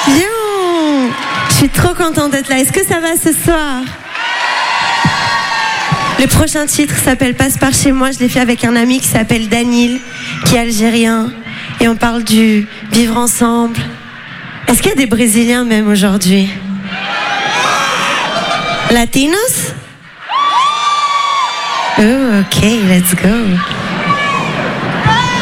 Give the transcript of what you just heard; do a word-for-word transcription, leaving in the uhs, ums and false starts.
Bien. Je suis trop contente d'être là. Est-ce que ça va ce soir? Le prochain titre s'appelle Passe par chez moi. Je l'ai fait avec un ami qui s'appelle Danil, qui est algérien. Et on parle du vivre ensemble. Est-ce qu'il y a des Brésiliens même aujourd'hui? Latinos? Oh, ok, let's go.